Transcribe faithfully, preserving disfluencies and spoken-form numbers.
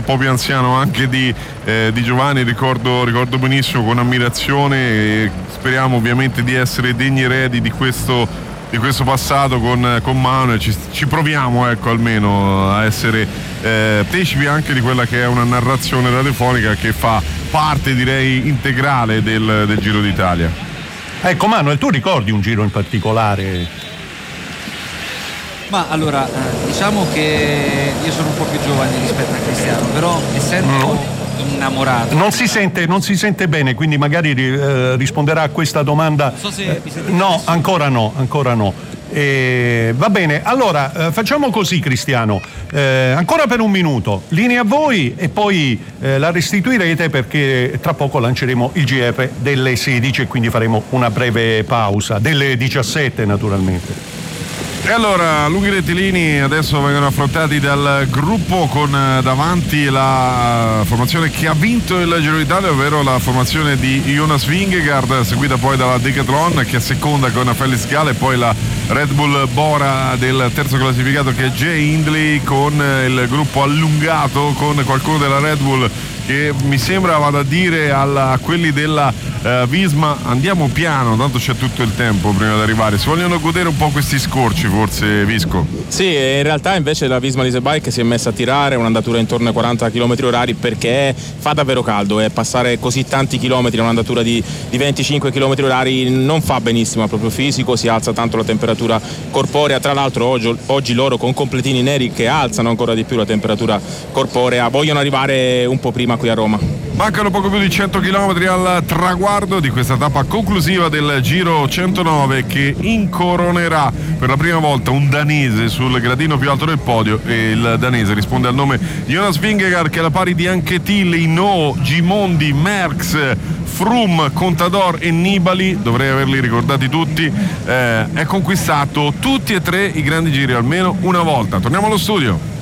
po' più anziano anche di, eh, di Giovanni, ricordo, ricordo benissimo, con ammirazione, e speriamo ovviamente di essere degni eredi di questo di questo passato con, con Manuel. Ci, ci proviamo, ecco, almeno a essere eh, partecipi anche di quella che è una narrazione radiofonica che fa parte, direi, integrale del, del Giro d'Italia. Ecco Manuel, tu ricordi un giro in particolare? Ma allora, eh, diciamo che io sono un po' più giovane rispetto a Cristiano, però essendo no. innamorato. Non si sente, non si sente bene, quindi magari eh, risponderà a questa domanda. Non so se mi sentite. No, ancora no, ancora no. Eh, va bene, allora eh, facciamo così, Cristiano, eh, ancora per un minuto, linea a voi e poi eh, la restituirete, perché tra poco lanceremo il G R delle sedici e quindi faremo una breve pausa, delle diciassette naturalmente. E allora, lunghi rettilini adesso vengono affrontati dal gruppo con davanti la formazione che ha vinto il Giro d'Italia, ovvero la formazione di Jonas Vingegaard, seguita poi dalla Decathlon che è seconda con Felix Gall, e poi la Red Bull Bora del terzo classificato che è Jay Hindley, con il gruppo allungato con qualcuno della Red Bull che mi sembra vada a dire alla, a quelli della uh, Visma: andiamo piano, tanto c'è tutto il tempo prima di arrivare. Si vogliono godere un po' questi scorci, forse, Visco? Sì, in realtà invece la Visma Leasebike si è messa a tirare un'andatura intorno ai quaranta chilometri orari, perché fa davvero caldo e passare così tanti chilometri in un'andatura di, di venticinque chilometri orari non fa benissimo al proprio fisico, si alza tanto la temperatura corporea. Tra l'altro oggi, oggi loro con completini neri che alzano ancora di più la temperatura corporea vogliono arrivare un po' prima qui a Roma. Mancano poco più di cento chilometri al traguardo di questa tappa conclusiva del Giro centonove, che incoronerà per la prima volta un danese sul gradino più alto del podio, e il danese risponde al nome di Jonas Vingegaard, che alla pari di Anquetil, Hinault, Gimondi, Merckx, Froome, Contador e Nibali, dovrei averli ricordati tutti, eh, è conquistato tutti e tre i grandi giri almeno una volta. Torniamo allo studio.